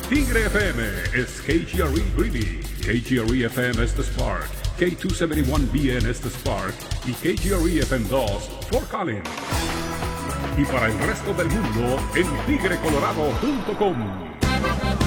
Tigre FM is KGRE Greeley, KGRE FM es The Spark, K271BN es The Spark y KGRE FM2 Fort Collins. Y para el resto del mundo en tigrecolorado.com.